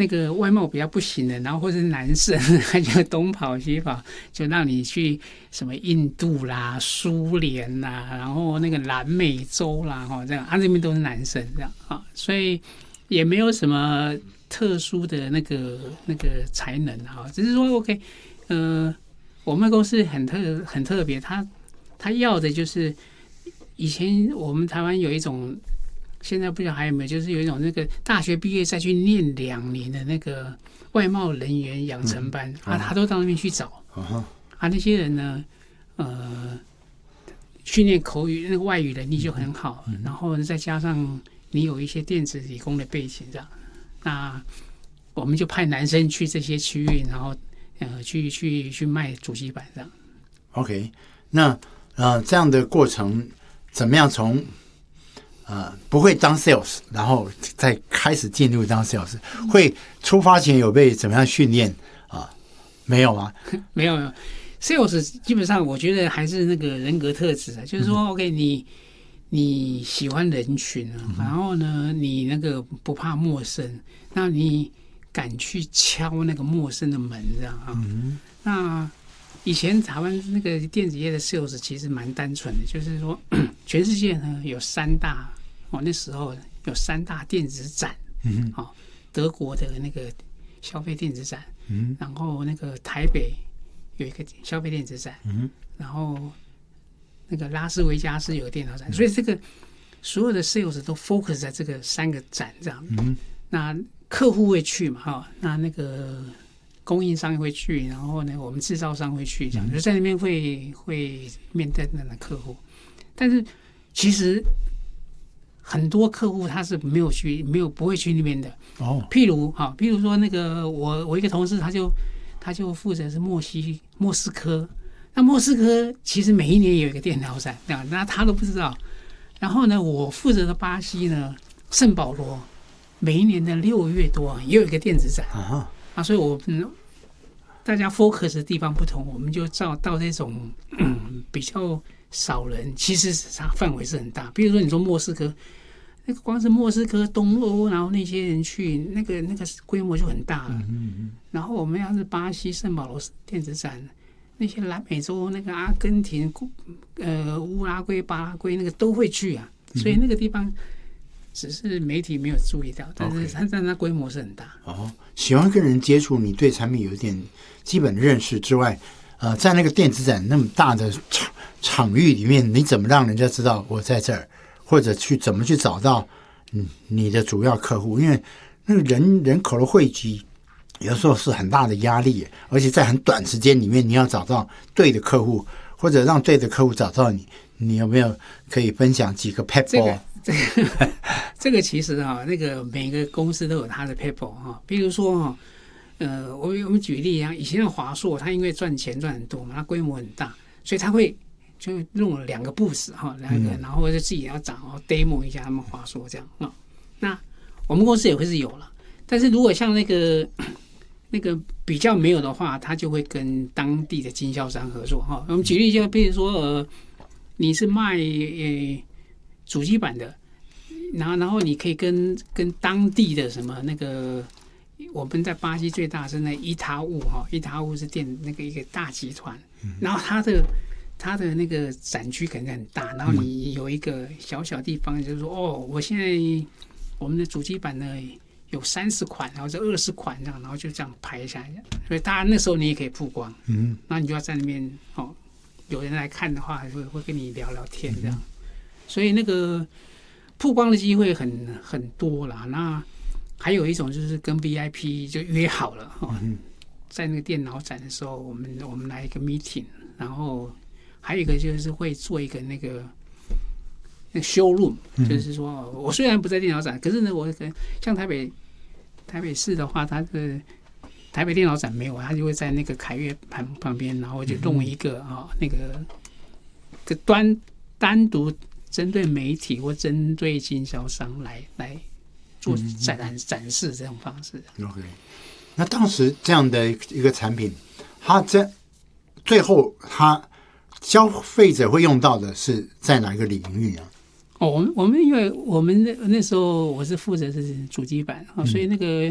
那个外貌比较不行的，然后或者是男生，他就东跑西跑，就让你去什么印度啦、苏联啦，然后那个南美洲啦，这样，这边都是男生这样啊，所以也没有什么特殊的那个才能啊，只是说 OK，我们公司很特别，他要的就是以前我们台湾有一种。现在不知道还有没有，就是有一种那个大学毕业再去念2年的那个外贸人员养成班，他都到那边去找。那些人呢，训练口语那个外语能力就很好，然后再加上你有一些电子理工的背景这样，那我们就派男生去这些区域，然后去卖主机板这样。 OK， 那这样的过程怎么样从？不会当 sales， 然后再开始进入当 sales， 会出发前有被怎么样训练啊？没有吗？ 没有 ，sales 基本上我觉得还是那个人格特质啊，就是说 OK， 你喜欢人群啊，然后呢，你那个不怕陌生，那你敢去敲那个陌生的门，这样啊？那以前台湾那个电子业的 sales 其实蛮单纯的，就是说全世界呢有3大。那时候有3大电子展，德国的那个消费电子展，然后那个台北有一个消费电子展，然后那个拉斯维加斯有个电脑展，所以这个所有的 sales 都 focus 在这个3个展这样。那客户会去嘛，那个供应商会去，然后呢，我们制造商会去，这样就在那边会面对那个客户，但是其实。很多客户他是不会去那边的。譬如说那个我一个同事他就负责是莫斯科，那莫斯科其实每一年有一个电脑展，那他都不知道。然后呢，我负责的巴西呢，圣保罗每一年的6月多也有一个电子展所以大家 focus 的地方不同，我们就到这种比较少人，其实它范围是很大。比如说你说莫斯科。那个光是莫斯科、东欧，然后那些人去，那个规模就很大了。然后我们要是巴西圣保罗电子展，那些南美洲那个阿根廷、乌拉圭、巴拉圭那个都会去啊。所以那个地方只是媒体没有注意到，但是它规模是很大。 喜欢跟人接触，你对产品有一点基本的认识之外，在那个电子展那么大的场域里面，你怎么让人家知道我在这儿？或者怎么去找到你的主要客户？因为那个人口的汇集，有时候是很大的压力，而且在很短时间里面，你要找到对的客户，或者让对的客户找到你，你有没有可以分享几个 paper？ 这个其实那个每个公司都有它的 paper 比如说我们举例以前的华硕，它因为赚钱赚很多嘛，它规模很大，所以它会。就用了2个 booth 然后就自己要找demo 一下他们华硕这样那我们公司也会是有了，但是如果像那个比较没有的话，他就会跟当地的经销商合作我们举例就比如说你是卖主机板的，然后你可以跟当地的什么那个。我们在巴西最大是那伊塔乌是那个一个大集团，然后它的那个展区可能很大，然后你有一个小地方，就是说我现在我们的主机板呢有30款，然后这20款这样，然后就这样排下来，所以当然那时候你也可以曝光，那你就要在那边有人来看的话，会跟你聊聊天这样，所以那个曝光的机会很多啦。那还有一种就是跟 VIP 就约好了在那个电脑展的时候，我们来一个 meeting， 然后。还有一个就是会做一个那个 showroom， 就是说我虽然不在电脑展，可是呢，我像台北市的话，它的台北电脑展没有，它就会在那个凯悦旁边，然后就弄一个那个单独针对媒体或针对经销商来做展示这种方式。 OK， 那当时这样的一个产品，它最后它。消费者会用到的是在哪一个领域啊？ 我们因为我们那时候我是负责是主机板所以那个